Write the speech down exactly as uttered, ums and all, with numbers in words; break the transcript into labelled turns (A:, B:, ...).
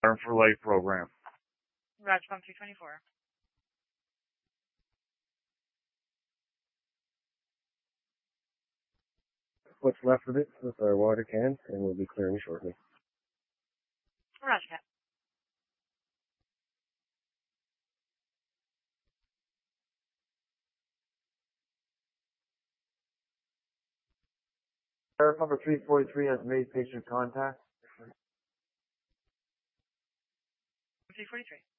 A: Learn for Life program.
B: Roger, pump two twenty-four.
C: What's left of it with our water cans, and we'll be clearing shortly.
B: Roger, Cap.
D: Sheriff number three forty-three has made patient contact.
B: three forty-three.